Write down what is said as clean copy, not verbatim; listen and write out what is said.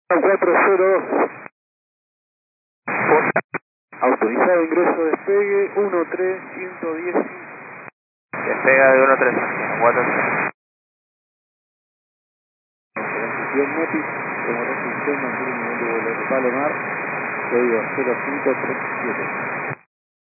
402. Autorizado ingreso despegue 13110. Despega de 1-3, 4. Transición Metis, como restricción mantiene el nivel de vuelo de Palomar, código 0537.